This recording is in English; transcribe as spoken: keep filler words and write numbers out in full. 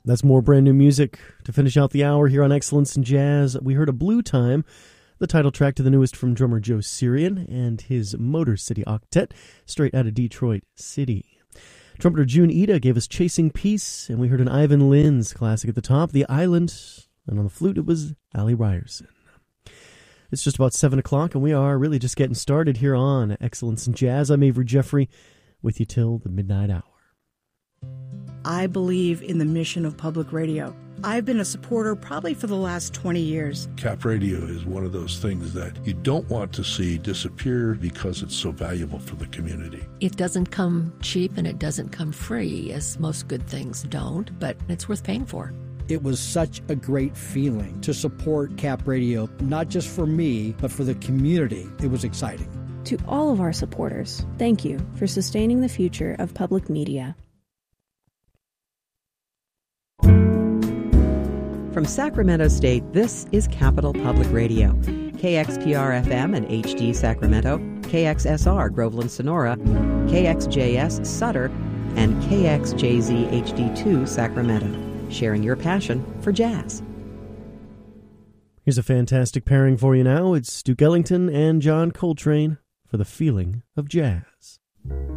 That's more brand new music to finish out the hour here on Excellence in Jazz. We heard a Blue Time, the title track to the newest from drummer Joe Sirian and his Motor City Octet, straight out of Detroit City. Trumpeter June Ida gave us Chasing Peace, and we heard an Ivan Lins classic at the top, The Island, and on the flute it was Allie Ryerson. It's just about seven o'clock, and we are really just getting started here on Excellence in Jazz. I'm Avery Jeffrey, with you till the midnight hour. I believe in the mission of public radio. I've been a supporter probably for the last twenty years. Cap Radio is one of those things that you don't want to see disappear because it's so valuable for the community. It doesn't come cheap and it doesn't come free, as most good things don't, but it's worth paying for. It was such a great feeling to support Cap Radio, not just for me, but for the community. It was exciting. To all of our supporters, thank you for sustaining the future of public media. From Sacramento State, this is Capital Public Radio. K X P R F M and H D Sacramento, K X S R Groveland Sonora, K X J S Sutter, and K X J Z H D two Sacramento, sharing your passion for jazz. Here's a fantastic pairing for you now. It's Duke Ellington and John Coltrane for The Feeling of Jazz.